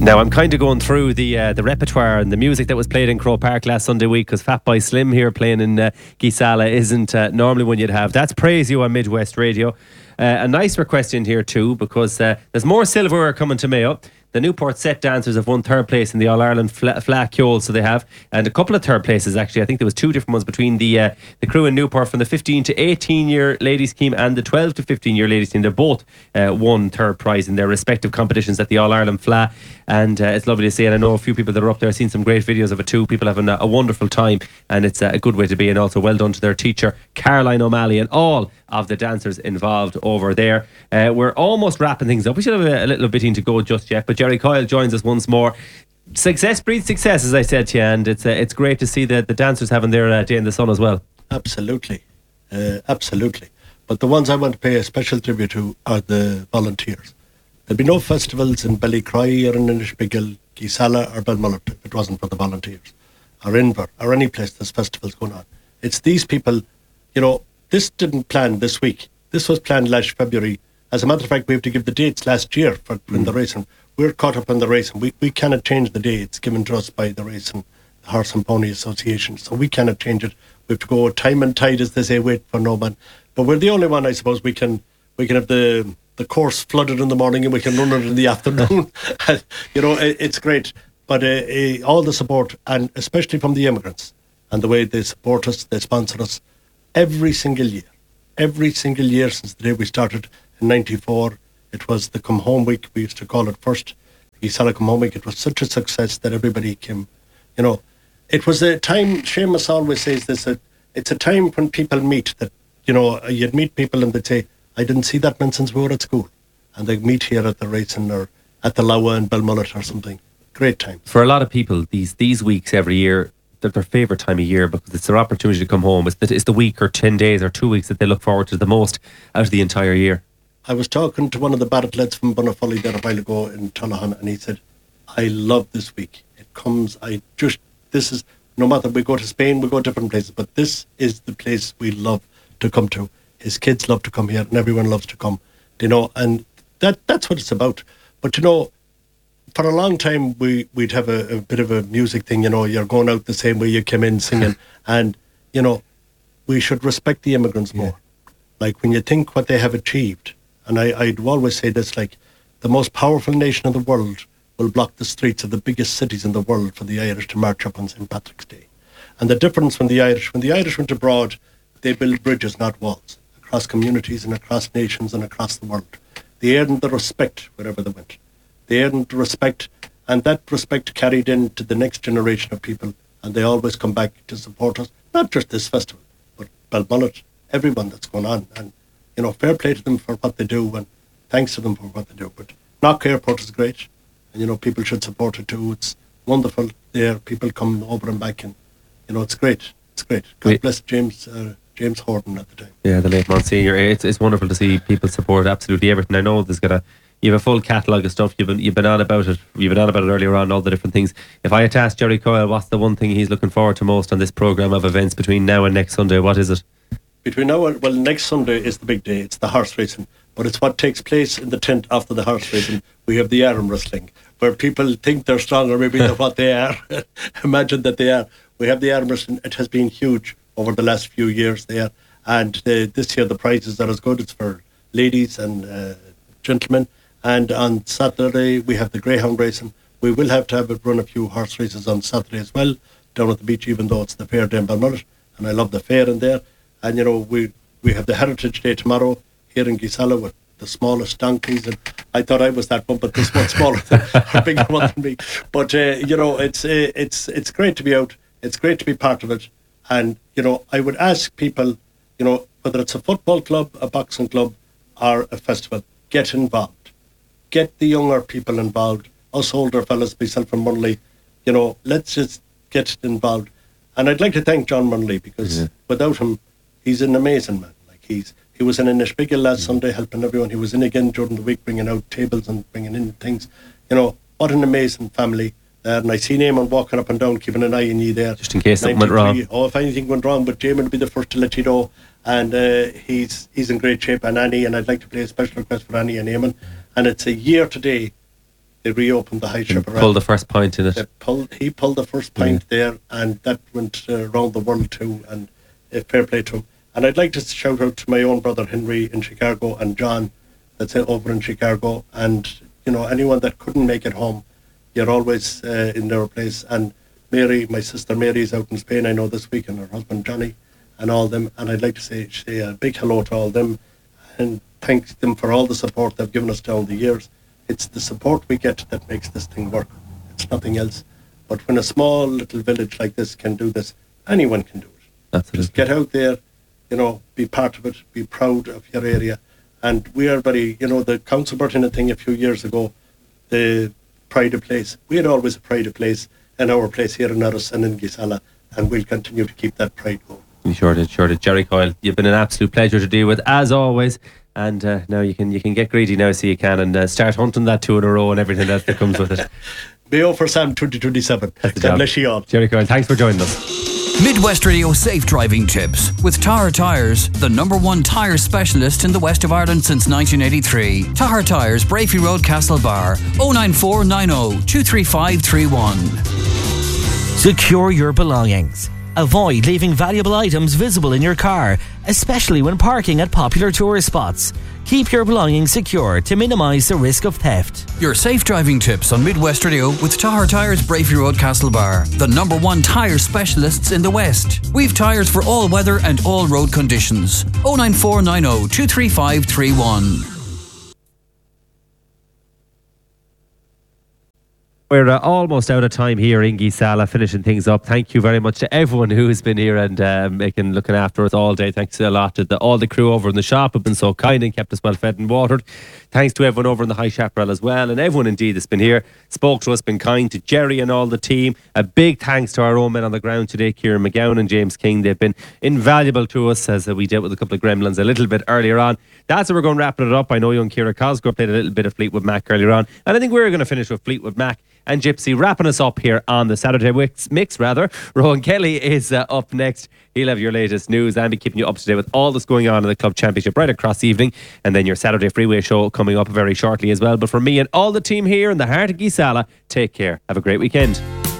Now, I'm kind of going through the repertoire and the music that was played in Croke Park last Sunday week, because Fatboy Slim here playing in Gisala isn't normally one you'd have. That's Praise You on Midwest Radio. A nice request in here too, because there's more silverware coming to Mayo. The Newport Set Dancers have won third place in the All-Ireland Flat Kjol, so they have. And a couple of third places, actually. I think there was two different ones between the crew in Newport from the 15 to 18-year ladies team and the 12 to 15-year ladies team. They both won third prize in their respective competitions at the All-Ireland Flat. And it's lovely to see. And I know a few people that are up there. I've seen some great videos of it too. People having a wonderful time. And it's a good way to be. And also well done to their teacher, Caroline O'Malley, and all of the dancers involved over there. We're almost wrapping things up. We should have a little bit to go just yet, but Jerry Coyle joins us once more. Success breeds success, as I said to you, and it's great to see the dancers having their day in the sun as well. Absolutely. Absolutely. But the ones I want to pay a special tribute to are the volunteers. There'd be no festivals in Ballycroy or in Inishbigil, Gisala or Belmullet if it wasn't for the volunteers, or Inver, or any place there's festivals going on. It's these people, this didn't plan this week. This was planned last February. As a matter of fact, we have to give the dates last year for in the racing. We're caught up in the racing. We cannot change the dates given to us by the racing, the Horse and Pony Association. So we cannot change it. We have to go time and tide, as they say, wait for no man. But we're the only one, I suppose, we can have the course flooded in the morning and we can run it in the afternoon. It's great. But all the support, and especially from the immigrants, and the way they support us, they sponsor us, every single year since the day we started in 94, it was the Come Home Week. We used to call it first, Gisala Come Home Week. It was such a success that everybody came. It was a time, Seamus always says this, it's a time when people meet that, you'd meet people and they'd say, I didn't see that man since we were at school. And they'd meet here at the racing or at the Lowa in Belmullet or something. Great time. For a lot of people, these weeks every year, they're their favourite time of year because it's their opportunity to come home. It's the week or 10 days or 2 weeks that they look forward to the most out of the entire year. I was talking to one of the Barrett lads from Bunnafolly there a while ago in Tullahan, and he said, I love this week. It comes, this is, no matter we go to Spain, we go to different places, but this is the place we love to come to. His kids love to come here and everyone loves to come, and that's what it's about. But for a long time we'd have a bit of a music thing, you're going out the same way you came in singing, and we should respect the immigrants more. Like when you think what they have achieved, and I'd always say this, like the most powerful nation in the world will block the streets of the biggest cities in the world for the Irish to march up on St. Patrick's Day. And the difference when the Irish went abroad, they built bridges, not walls, across communities and across nations and across the world. They earned the respect wherever they went. They earned the respect, and that respect carried into the next generation of people, and they always come back to support us, not just this festival, but Belmullet, everyone that's going on. And, fair play to them for what they do, and thanks to them for what they do. But Knock Airport is great, and, people should support it too. It's wonderful there. People come over and back, and, it's great. It's great. God bless James Horton at the time. Yeah, the late Monsignor. It's wonderful to see people support absolutely everything. I know you have a full catalogue of stuff. You've been on about it. You've been on about it earlier on, all the different things. If I had to ask Jerry Coyle what's the one thing he's looking forward to most on this programme of events between now and next Sunday, what is it? Between now and, next Sunday is the big day. It's the horse racing. But it's what takes place in the tent after the horse racing. We have the arm wrestling, where people think they're stronger maybe than what they are. Imagine that they are. We have the arm wrestling. It has been huge over the last few years there. And this year the prizes are as good. It's for ladies and gentlemen. And on Saturday we have the greyhound racing. We will have to run a few horse races on Saturday as well, down at the beach, even though it's the fair day in Belmullet. And I love the fair in there. And, we have the Heritage Day tomorrow here in Gisala with the smallest donkeys. And I thought I was that one, but this one's smaller than a bigger one than me. But, it's great to be out. It's great to be part of it. And, I would ask people, whether it's a football club, a boxing club, or a festival, get involved. Get the younger people involved. Us older fellas, myself and Munley, let's just get involved. And I'd like to thank John Munley because without him, he's an amazing man. Like he was in Inishbigil last Sunday helping everyone. He was in again during the week bringing out tables and bringing in things. What an amazing family. And I seen Eamon walking up and down, keeping an eye on you there. Just in case something went wrong. Oh, if anything went wrong, but Eamon would be the first to let you know. And he's in great shape. And Annie, and I'd like to play a special request for Annie and Eamon. And it's a year today they reopened the High Chaparral. Pulled the first point in it. He pulled the first point there, and that went around the world too, and fair play to him. And I'd like to shout out to my own brother Henry in Chicago and John that's over in Chicago, and anyone that couldn't make it home, you're always in their place. And Mary, my sister Mary, is out in Spain, I know, this week, and her husband Johnny and all them, and I'd like to say a big hello to all them and thank them for all the support they've given us down the years. It's the support we get that makes this thing work. It's nothing else. But when a small little village like this can do this, anyone can do it. Absolutely. Just get out there, be part of it, be proud of your area. And we are very, the Council brought in a thing a few years ago, the Pride of Place. We had always a Pride of Place in our place here in Erris and in Gisala, and we'll continue to keep that pride going. You sure did. Jerry Coyle, you've been an absolute pleasure to deal with, as always. And now you can get greedy now, so you can, and start hunting that 2 in a row and everything else that comes with it. BO for Sam 2027. God bless you all. Jerry Coyle, thanks for joining us. Midwest Radio safe driving tips with Tahar Tyres, the #1 tyre specialist in the west of Ireland since 1983. Tahar Tyres, Brafey Road, Castlebar, 09490 23531. Secure your belongings. Avoid leaving valuable items visible in your car, especially when parking at popular tourist spots. Keep your belongings secure to minimise the risk of theft. Your safe driving tips on Midwest Radio with Tahar Tyres, Brafey Road, Castlebar, the #1 tyre specialists in the West. We've tyres for all weather and all road conditions. 09490 23531. We're almost out of time here in Gisala, finishing things up. Thank you very much to everyone who has been here and looking after us all day. Thanks a lot to all the crew over in the shop who've been so kind and kept us well fed and watered. Thanks to everyone over in the High Chaparral as well, and everyone indeed that's been here, spoke to us, been kind to Jerry and all the team. A big thanks to our own men on the ground today, Kieran McGowan and James King. They've been invaluable to us, as we dealt with a couple of gremlins a little bit earlier on. That's how we're going wrapping it up. I know young Ciara Cosgrove played a little bit of Fleetwood Mac earlier on, and I think we're going to finish with Fleetwood Mac and Gypsy, wrapping us up here on the Saturday mix. Rowan Kelly is up next. He'll have your latest news and be keeping you up to date with all that's going on in the club championship right across the evening, and then your Saturday Freeway show coming up very shortly as well. But for me and all the team here in the heart of Gisala, take care. Have a great weekend.